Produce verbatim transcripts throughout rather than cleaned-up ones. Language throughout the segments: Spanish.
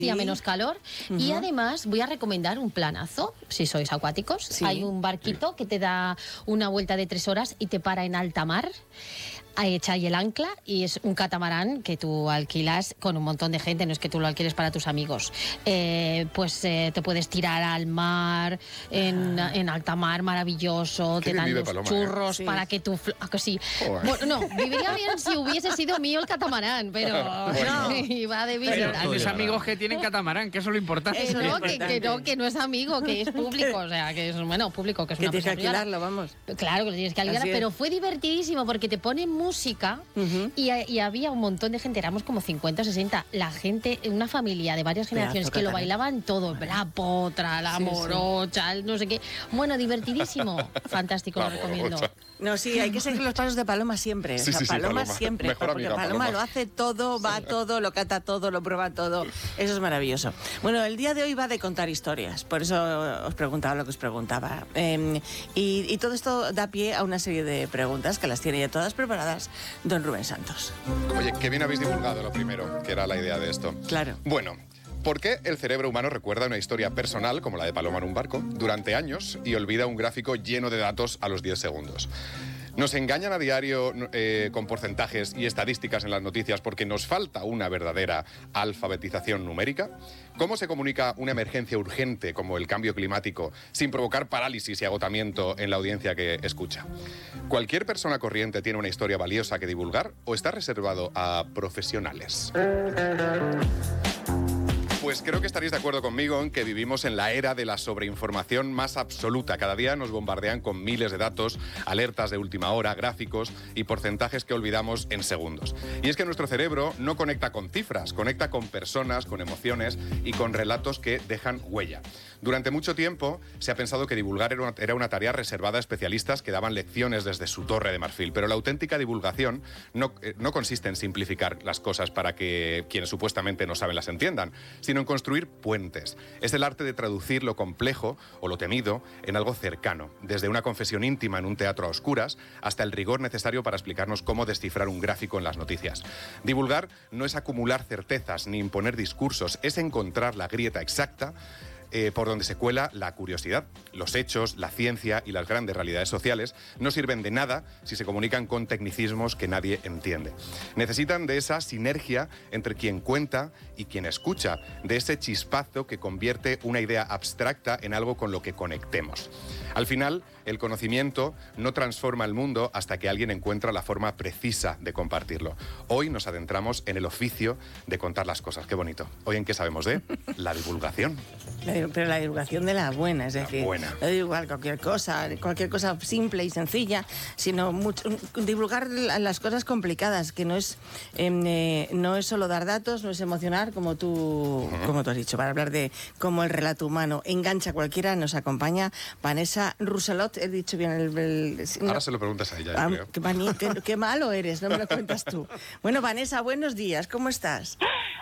y menos calor. Uh-huh. Y además voy a recomendar un planazo, si sois acuáticos. Sí. Hay un barquito que te da una vuelta de tres horas y te para en alta mar. Echa ahí el ancla y es un catamarán que tú alquilas con un montón de gente, no es que tú lo alquiles para tus amigos. Eh, pues eh, te puedes tirar al mar, en, ah. en alta mar, maravilloso, te dan los Paloma, churros eh? para sí. que tú... Ah, que sí. Bueno, no, viviría bien si hubiese sido mío el catamarán, pero bueno. no, iba de visita. Tienes amigos que tienen catamarán, que eso es lo importante. Eso no, que, que no, que no es amigo, que es público, o sea, que es, bueno, público, que es que una tienes que alquilarlo, vamos. Claro que lo tienes que alquilar, pero fue divertidísimo porque te ponen música uh-huh. y, y había un montón de gente, éramos como cincuenta o sesenta, la gente, una familia de varias generaciones que lo bailaban todo, la potra, la sí, morocha, sí. no sé qué. Bueno, divertidísimo, fantástico, la lo recomiendo. Morocha. No, sí, hay que seguir los pasos de Paloma siempre. Sí, o sea, sí, sí, Paloma, Paloma siempre. Mejor porque amiga, Paloma, Paloma lo hace todo, va sí. todo, lo cata todo, lo prueba todo. Eso es maravilloso. Bueno, el día de hoy va de contar historias. Por eso os preguntaba lo que os preguntaba. Eh, y, y todo esto da pie a una serie de preguntas que las tiene ya todas preparadas don Rubén Santos. Oye, qué bien habéis divulgado lo primero, que era la idea de esto. Claro. Bueno. ¿Por qué el cerebro humano recuerda una historia personal, como la de Paloma en un barco, durante años y olvida un gráfico lleno de datos a los diez segundos? Nos engañan a diario eh, con porcentajes y estadísticas en las noticias porque nos falta una verdadera alfabetización numérica. ¿Cómo se comunica una emergencia urgente como el cambio climático sin provocar parálisis y agotamiento en la audiencia que escucha? ¿Cualquier persona corriente tiene una historia valiosa que divulgar o está reservado a profesionales? Pues creo que estaréis de acuerdo conmigo en que vivimos en la era de la sobreinformación más absoluta. Cada día nos bombardean con miles de datos, alertas de última hora, gráficos y porcentajes que olvidamos en segundos. Y es que nuestro cerebro no conecta con cifras, conecta con personas, con emociones y con relatos que dejan huella. Durante mucho tiempo se ha pensado que divulgar era una, era una tarea reservada a especialistas que daban lecciones desde su torre de marfil, pero la auténtica divulgación no, eh, no consiste en simplificar las cosas para que quienes supuestamente no saben las entiendan, sino en construir puentes. Es el arte de traducir lo complejo o lo temido en algo cercano, desde una confesión íntima en un teatro a oscuras hasta el rigor necesario para explicarnos cómo descifrar un gráfico en las noticias. Divulgar no es acumular certezas ni imponer discursos, es encontrar la grieta exacta Eh, por donde se cuela la curiosidad. Los hechos, la ciencia y las grandes realidades sociales no sirven de nada si se comunican con tecnicismos que nadie entiende. Necesitan de esa sinergia entre quien cuenta y quien escucha, de ese chispazo que convierte una idea abstracta en algo con lo que conectemos. Al final, el conocimiento no transforma el mundo hasta que alguien encuentra la forma precisa de compartirlo. Hoy nos adentramos en el oficio de contar las cosas. Qué bonito. ¿Hoy en qué sabemos de? La divulgación. La, pero la divulgación de la buena, es decir, la buena. No divulgar cualquier cosa, cualquier cosa simple y sencilla, sino mucho, divulgar las cosas complicadas, que no es eh, no es solo dar datos, no es emocionar, como tú, uh-huh. como tú has dicho, para hablar de cómo el relato humano engancha a cualquiera. Nos acompaña Vanessa Rousselot, he dicho bien el... el Ahora no, se lo preguntas a ella, ah, yo creo. Qué, mani, qué, qué malo eres, no me lo cuentas tú. Bueno, Vanessa, buenos días, ¿cómo estás?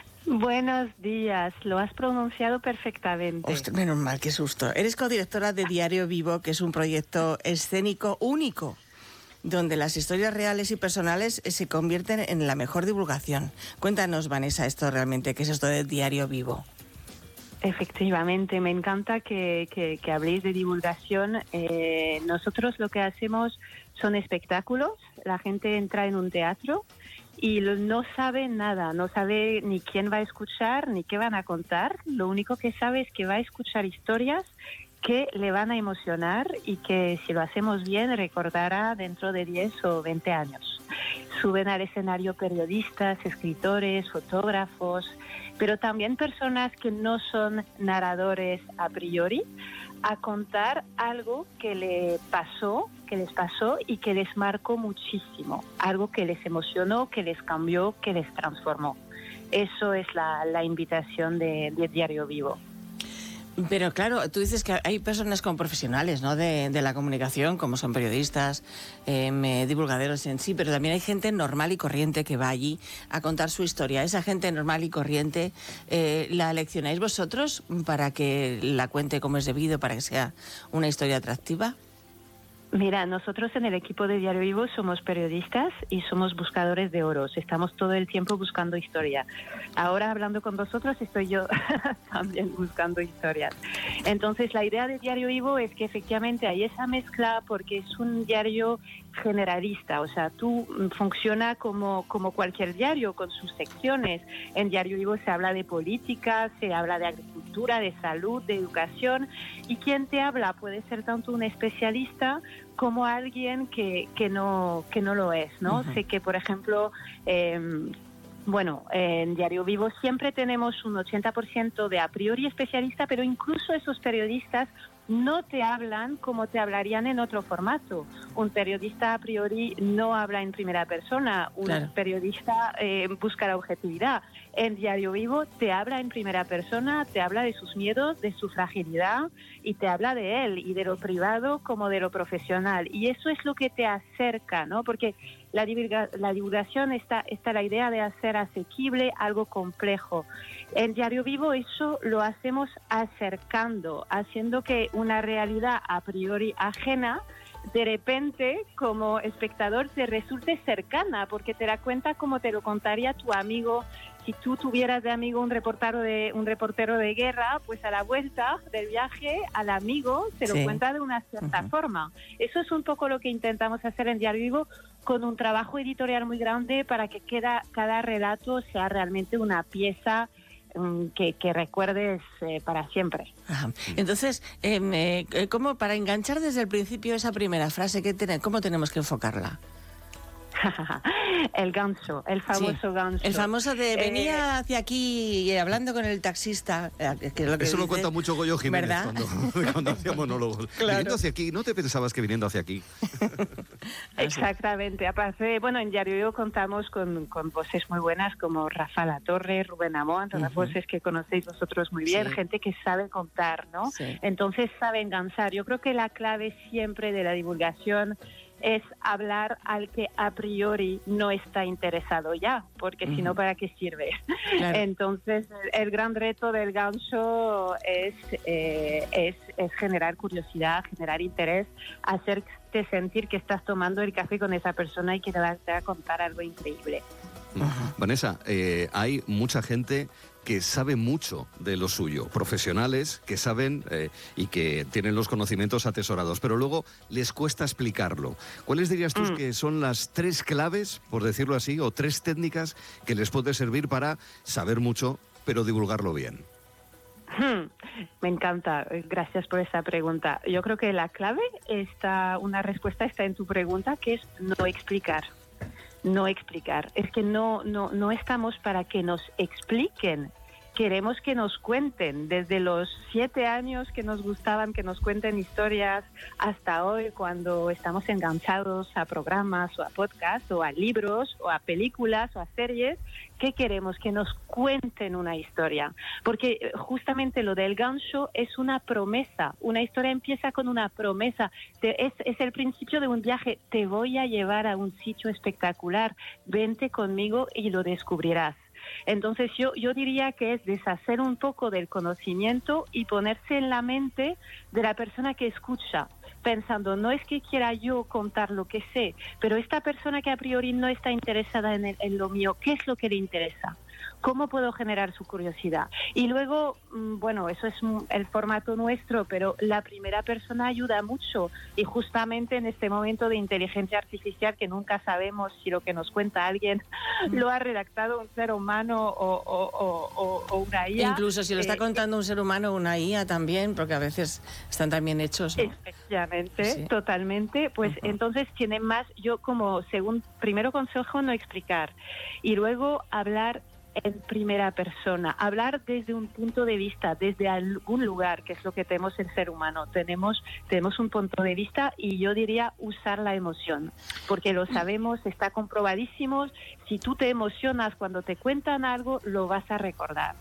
Buenos días, lo has pronunciado perfectamente. Ostras, menos mal, qué susto. Eres codirectora de Diario Vivo, que es un proyecto escénico único, donde las historias reales y personales se convierten en la mejor divulgación. Cuéntanos, Vanessa, esto realmente, ¿qué es esto de Diario Vivo? Efectivamente, me encanta que, que, que habléis de divulgación. Eh, nosotros lo que hacemos son espectáculos, la gente entra en un teatro y no sabe nada, no sabe ni quién va a escuchar, ni qué van a contar. Lo único que sabe es que va a escuchar historias que le van a emocionar y que si lo hacemos bien recordará dentro de diez o veinte años. Suben al escenario periodistas, escritores, fotógrafos, pero también personas que no son narradores a priori, a contar algo que le pasó, que les pasó y que les marcó muchísimo, algo que les emocionó, que les cambió, que les transformó. Eso es la, la invitación de, de Diario Vivo. Pero claro, tú dices que hay personas como profesionales, ¿no?, de, de la comunicación, como son periodistas, eh, divulgadores en sí, pero también hay gente normal y corriente que va allí a contar su historia. Esa gente normal y corriente, eh, ¿la leccionáis vosotros para que la cuente como es debido, para que sea una historia atractiva? Mira, nosotros en el equipo de Diario Vivo somos periodistas y somos buscadores de oros. Estamos todo el tiempo buscando historia. Ahora, hablando con vosotros, estoy yo también buscando historias. Entonces, la idea de Diario Vivo es que efectivamente hay esa mezcla porque es un diario generalista. O sea, tú funciona como, como cualquier diario con sus secciones. En Diario Vivo se habla de política, se habla de agricultura, de salud, de educación. Y quien te habla puede ser tanto un especialista como alguien que, que, no, que no lo es, ¿no? Uh-huh. Sé que, por ejemplo, eh, bueno, en Diario Vivo siempre tenemos un ochenta por ciento de a priori especialista, pero incluso esos periodistas no te hablan como te hablarían en otro formato. Un periodista a priori no habla en primera persona, un claro. periodista eh, busca la objetividad. En Diario Vivo te habla en primera persona, te habla de sus miedos, de su fragilidad y te habla de él y de lo privado como de lo profesional. Y eso es lo que te acerca, ¿no? Porque la, divulga- la divulgación está, está la idea de hacer asequible algo complejo. En Diario Vivo eso lo hacemos acercando, haciendo que una realidad a priori ajena de repente como espectador te resulte cercana porque te da cuenta como te lo contaría tu amigo. Si tú tuvieras de amigo un reportero de un reportero de guerra, pues a la vuelta del viaje al amigo se lo sí. cuenta de una cierta uh-huh. forma. Eso es un poco lo que intentamos hacer en Diario Vivo con un trabajo editorial muy grande para que cada, cada relato sea realmente una pieza Que, que recuerdes eh, para siempre. Ajá. Entonces, eh, eh, ¿cómo para enganchar desde el principio esa primera frase, ¿qué ten- ¿cómo tenemos que enfocarla? El gancho, el famoso sí, gancho. El famoso de venía eh, hacia aquí hablando con el taxista. Que es lo que Eso dice, lo cuenta mucho Goyo Jiménez cuando, cuando hacía monólogos. Claro. Viniendo hacia aquí, ¿no te pensabas que viniendo hacia aquí? Exactamente. Aparte, bueno, en Diario Vivo contamos con, con voces muy buenas como Rafa Latorre, Rubén Amón, todas uh-huh. voces que conocéis vosotros muy bien, sí. gente que sabe contar, ¿no? Sí. Entonces sabe enganchar. Yo creo que la clave siempre de la divulgación es hablar al que a priori no está interesado ya, porque uh-huh. si no, ¿para qué sirve? Claro. Entonces, el, el gran reto del gancho es, eh, es, es generar curiosidad, generar interés, hacerte sentir que estás tomando el café con esa persona y que te va, te va a contar algo increíble. Uh-huh. Vanessa, eh, hay mucha gente que sabe mucho de lo suyo, profesionales que saben eh, y que tienen los conocimientos atesorados, pero luego les cuesta explicarlo. ¿Cuáles dirías tú mm. que son las tres claves, por decirlo así, o tres técnicas que les puede servir para saber mucho, pero divulgarlo bien? Hmm, me encanta, gracias por esa pregunta. Yo creo que la clave está, una respuesta está en tu pregunta, que es no explicar. No explicar. Es que no, no, no estamos para que nos expliquen. Queremos que nos cuenten, desde los siete años que nos gustaban que nos cuenten historias hasta hoy cuando estamos enganchados a programas o a podcasts o a libros o a películas o a series. ¿Qué queremos? Que nos cuenten una historia. Porque justamente lo del gancho es una promesa. Una historia empieza con una promesa. Te, es, es el principio de un viaje. Te voy a llevar a un sitio espectacular. Vente conmigo y lo descubrirás. Entonces yo, yo diría que es deshacer un poco del conocimiento y ponerse en la mente de la persona que escucha, pensando, no es que quiera yo contar lo que sé, pero esta persona que a priori no está interesada en, el, en lo mío, ¿qué es lo que le interesa? ¿Cómo puedo generar su curiosidad? Y luego, bueno, eso es el formato nuestro, pero la primera persona ayuda mucho. Y justamente en este momento de inteligencia artificial, que nunca sabemos si lo que nos cuenta alguien lo ha redactado un ser humano o, o, o, o una I A. Incluso si lo está eh, contando un ser humano o una I A también, porque a veces están también hechos, ¿no? Efectivamente, sí. Totalmente. Pues uh-huh. entonces tiene más, yo como según, primero consejo, no explicar. Y luego hablar en primera persona, hablar desde un punto de vista, desde algún lugar, que es lo que tenemos el ser humano. Tenemos, tenemos un punto de vista y yo diría usar la emoción, porque lo sabemos, está comprobadísimo. Si tú te emocionas cuando te cuentan algo, lo vas a recordar.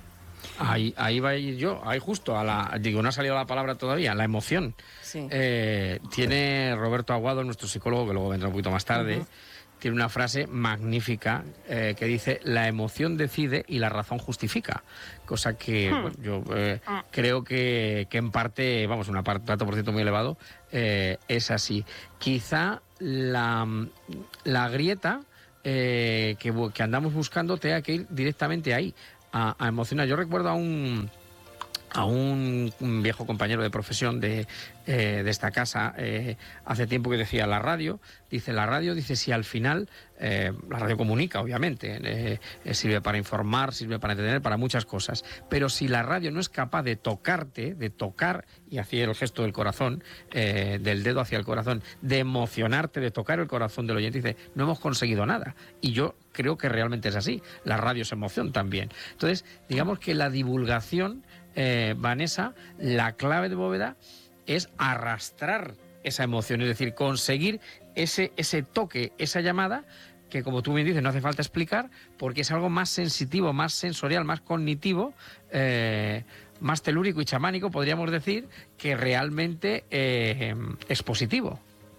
Ahí, ahí va a ir yo, ahí justo, a la, digo, no ha salido la palabra todavía, la emoción. Sí. Eh, tiene Roberto Aguado, nuestro psicólogo, que luego vendrá un poquito más tarde, uh-huh. tiene una frase magnífica eh, que dice: la emoción decide y la razón justifica. Cosa que Hmm. bueno, yo eh, creo que, que en parte, vamos, un tanto por ciento muy elevado, eh, es así. Quizá la, la grieta eh, que, que andamos buscando tenga que ir directamente ahí, a, a emocionar. Yo recuerdo a un... a un, un viejo compañero de profesión de, eh, de esta casa eh, hace tiempo que decía: la radio, dice, la radio, dice, si al final, eh, la radio comunica, obviamente, eh, eh, sirve para informar, sirve para entretener, para muchas cosas, pero si la radio no es capaz de tocarte, de tocar, y hacía el gesto del corazón, eh, del dedo hacia el corazón, de emocionarte, de tocar el corazón del oyente, dice, no hemos conseguido nada. Y yo creo que realmente es así, la radio es emoción también. Entonces, digamos que la divulgación, Eh, Vanessa, la clave de Bóveda es arrastrar esa emoción, es decir, conseguir ese, ese toque, esa llamada, que como tú bien dices, no hace falta explicar, porque es algo más sensitivo, más sensorial, más cognitivo, eh, más telúrico y chamánico, podríamos decir, que realmente eh, expositivo.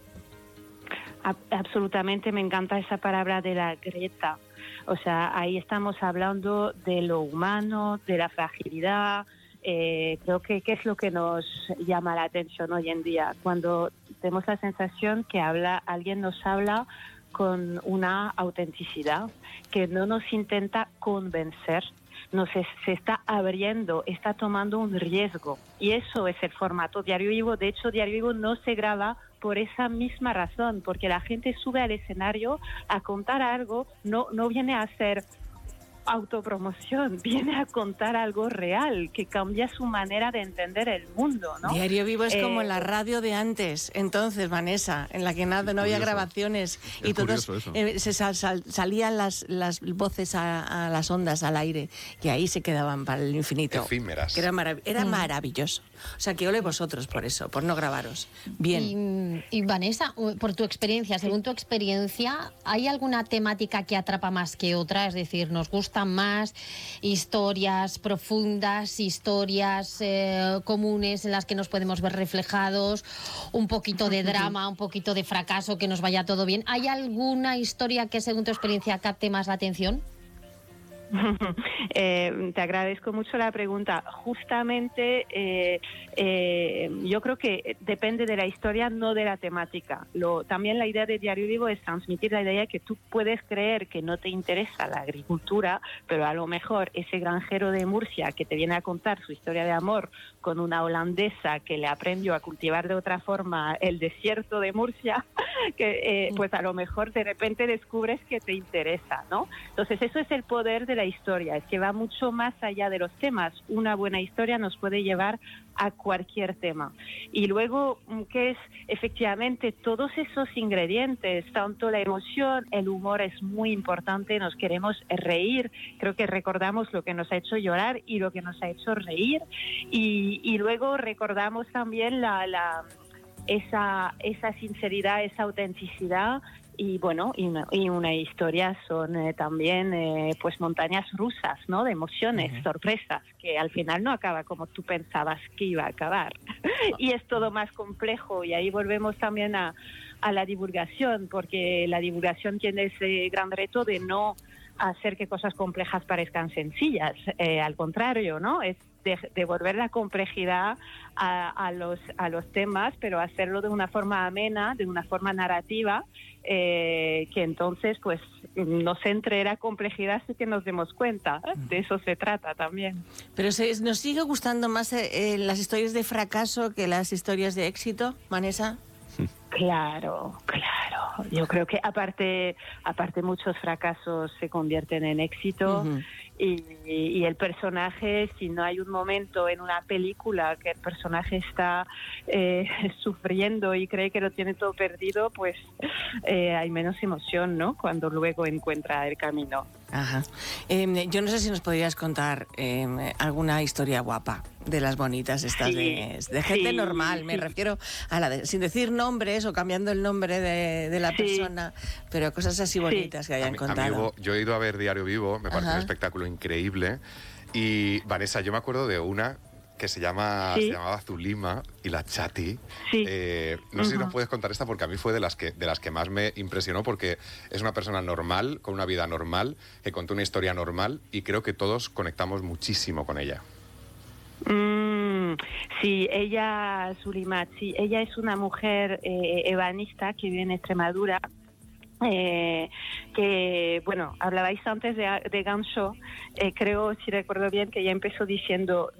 Absolutamente, me encanta esa palabra de la grieta. O sea, ahí estamos hablando de lo humano, de la fragilidad. Eh, creo que, que es lo que nos llama la atención hoy en día, cuando tenemos la sensación que habla, alguien nos habla con una autenticidad, que no nos intenta convencer, nos es, se está abriendo, está tomando un riesgo. Y eso es el formato Diario Vivo. De hecho, Diario Vivo no se graba por esa misma razón, porque la gente sube al escenario a contar algo, no, no viene a hacer autopromoción, viene a contar algo real, que cambia su manera de entender el mundo, ¿no? Diario Vivo es Eh, como la radio de antes, entonces, Vanessa, en la que nada, no había curioso. grabaciones Es y todos curioso eso. eh, se sal- sal- salían las, las voces a, a las ondas, al aire, y ahí se quedaban para el infinito. Efímeras. Que era marav- era maravilloso. O sea, que ole vosotros por eso, por no grabaros. Bien. Y, y Vanessa, por tu experiencia, según tu experiencia, ¿hay alguna temática que atrapa más que otra? Es decir, ¿nos gustan más historias profundas, historias eh, comunes en las que nos podemos ver reflejados, un poquito de drama, un poquito de fracaso, que nos vaya todo bien? ¿Hay alguna historia que según tu experiencia capte más la atención? Eh, te agradezco mucho la pregunta. Justamente eh, eh, yo creo que depende de la historia, no de la temática. Lo, también la idea de Diario Vivo es transmitir la idea que tú puedes creer que no te interesa la agricultura, pero a lo mejor ese granjero de Murcia que te viene a contar su historia de amor con una holandesa que le aprendió a cultivar de otra forma el desierto de Murcia, que eh, pues a lo mejor de repente descubres que te interesa, ¿no? Entonces eso es el poder de la historia, es que va mucho más allá de los temas. Una buena historia nos puede llevar a cualquier tema. Y luego, ¿qué es? Efectivamente, todos esos ingredientes, tanto la emoción, el humor es muy importante, nos queremos reír, creo que recordamos lo que nos ha hecho llorar y lo que nos ha hecho reír, y, y luego recordamos también la, la esa, esa sinceridad, esa autenticidad. Y bueno, y una, y una historia son eh, también eh, pues montañas rusas, ¿no? De emociones, uh-huh. sorpresas, que al final no acaba como tú pensabas que iba a acabar. Y es todo más complejo, y ahí volvemos también a, a la divulgación, porque la divulgación tiene ese gran reto de no hacer que cosas complejas parezcan sencillas, eh, al contrario, ¿no? Es de, devolver la complejidad a, a, los, a los temas, pero hacerlo de una forma amena, de una forma narrativa, eh, que entonces pues nos entre la complejidad y que nos demos cuenta. De eso se trata también. Pero se, ¿nos sigue gustando más eh, las historias de fracaso que las historias de éxito, Vanessa? Claro, claro. Yo creo que aparte, aparte muchos fracasos se convierten en éxito. Uh-huh. Y, y el personaje, si no hay un momento en una película que el personaje está eh, sufriendo y cree que lo tiene todo perdido, pues eh, hay menos emoción, ¿no? Cuando luego encuentra el camino. Ajá. Eh, yo no sé si nos podrías contar eh, alguna historia guapa de las bonitas estas, sí, de, de gente sí, normal, me sí. refiero a la de, sin decir nombres o cambiando el nombre de, de la sí. persona, pero cosas así bonitas sí. que hayan a mí, contado. A mí hubo, yo he ido a ver Diario Vivo, me parece un espectáculo increíble, y Vanessa, yo me acuerdo de una que se llama Sí. se llamaba Zulima y la Chati. Sí. Eh, no sé si Ujú. nos puedes contar esta, porque a mí fue de las que de las que más me impresionó, porque es una persona normal, con una vida normal, que contó una historia normal, y creo que todos conectamos muchísimo con ella. Mm, sí, ella, Sulimat, sí, ella es una mujer eh, ebanista que vive en Extremadura. Eh, que, bueno, hablabais antes de, de Gancho, eh, creo, si recuerdo bien, que ella empezó diciendo